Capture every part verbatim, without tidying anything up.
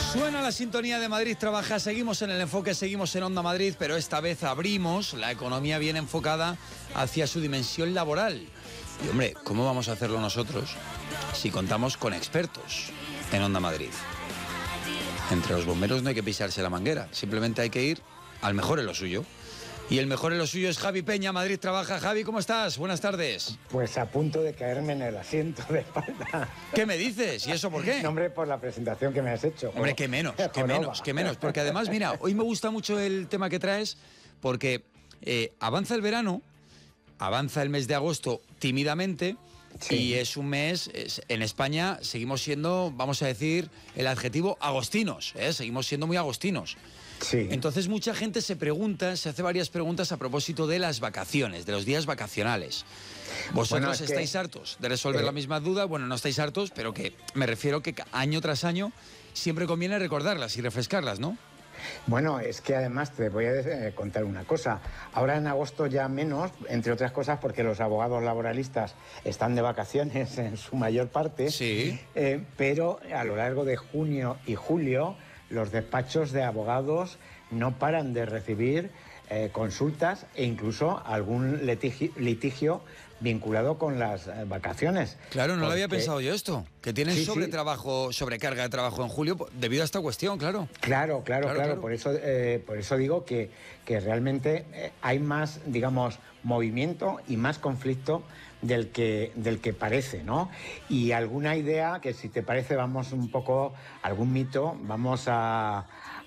Suena la sintonía de Madrid Trabaja, seguimos en el enfoque, seguimos en Onda Madrid, pero esta vez abrimos la economía bien enfocada hacia su dimensión laboral. Y hombre, ¿cómo vamos a hacerlo nosotros si contamos con expertos en Onda Madrid? Entre los bomberos no hay que pisarse la manguera, simplemente hay que ir al mejor en lo suyo. Y el mejor en lo suyo es Javi Peña, Madrid Trabaja. Javi, ¿cómo estás? Buenas tardes. Pues a punto de caerme en el asiento de espalda. ¿Qué me dices? ¿Y eso por qué? No, hombre, por la presentación que me has hecho. Hombre, qué menos, qué menos, qué menos. Porque además, mira, hoy me gusta mucho el tema que traes porque eh, avanza el verano, avanza el mes de agosto tímidamente. Sí. Y es un mes, es, en España seguimos siendo, vamos a decir, el adjetivo agostinos, ¿eh? Seguimos siendo muy agostinos. Sí. Entonces mucha gente se pregunta, se hace varias preguntas a propósito de las vacaciones, de los días vacacionales. ¿Vosotros bueno, es estáis que, hartos de resolver eh, la misma duda? Bueno, no estáis hartos, pero que me refiero que año tras año siempre conviene recordarlas y refrescarlas, ¿no? Bueno, es que además te voy a contar una cosa. Ahora en agosto ya menos, entre otras cosas porque los abogados laboralistas están de vacaciones en su mayor parte. Sí. Eh, pero a lo largo de junio y julio los despachos de abogados no paran de recibir eh, consultas e incluso algún litigio, litigio vinculado con las eh, vacaciones. Claro, no porque... lo había pensado yo esto, que tienen sí, sobretrabajo, sí. sobrecarga de trabajo en julio debido a esta cuestión, claro. Claro, claro, claro, claro. claro. Por eso, eh, por eso digo que, que realmente eh, hay más, digamos, movimiento y más conflicto del que, del que parece, ¿no? Y alguna idea que, si te parece, vamos un poco, algún mito, vamos a,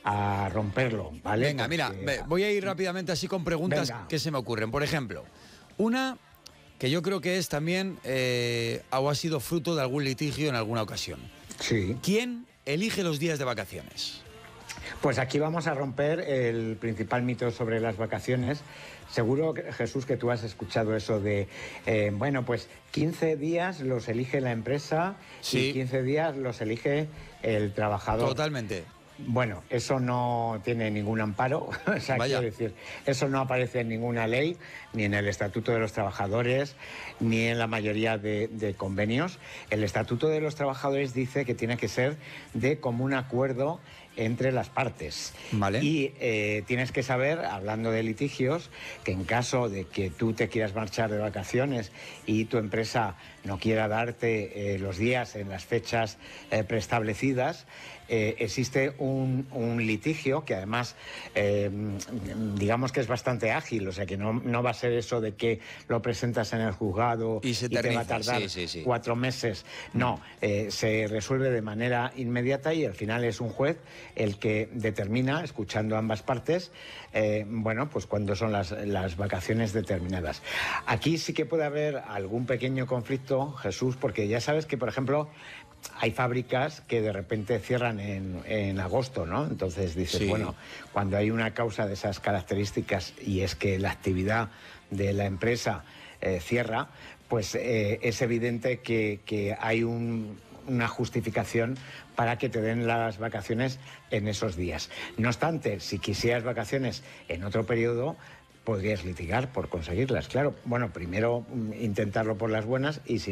a romperlo, ¿vale? Venga, Porque... mira, voy a ir rápidamente así con preguntas Venga. que se me ocurren. Por ejemplo, una que yo creo que es también, eh, o ha sido fruto de algún litigio en alguna ocasión. Sí. ¿Quién elige los días de vacaciones? Pues aquí vamos a romper el principal mito sobre las vacaciones. Seguro, Jesús, que tú has escuchado eso de, eh, bueno, pues quince días los elige la empresa sí. y quince días los elige el trabajador. Totalmente. Bueno, eso no tiene ningún amparo, o sea, Vaya. quiero decir, eso no aparece en ninguna ley, ni en el Estatuto de los Trabajadores, ni en la mayoría de, de convenios. El Estatuto de los Trabajadores dice que tiene que ser de común acuerdo entre las partes. Vale. Y eh, tienes que saber, hablando de litigios, que en caso de que tú te quieras marchar de vacaciones y tu empresa no quiera darte eh, los días en las fechas eh, preestablecidas, eh, existe un, un litigio que además eh, digamos que es bastante ágil, o sea que no, no va a ser eso de que lo presentas en el juzgado y, se y te va a tardar sí, sí, sí. cuatro meses. No, eh, se resuelve de manera inmediata y al final es un juez el que determina, escuchando ambas partes, eh, bueno, pues cuándo son las, las vacaciones determinadas. Aquí sí que puede haber algún pequeño conflicto, Jesús, porque ya sabes que, por ejemplo, hay fábricas que de repente cierran en, en agosto, ¿no? Entonces dices, sí. bueno, cuando hay una causa de esas características y es que la actividad de la empresa eh, cierra, pues eh, es evidente que, que hay un, una justificación para que te den las vacaciones en esos días. No obstante, si quisieras vacaciones en otro periodo, podrías litigar por conseguirlas. Claro, bueno, primero intentarlo por las buenas y si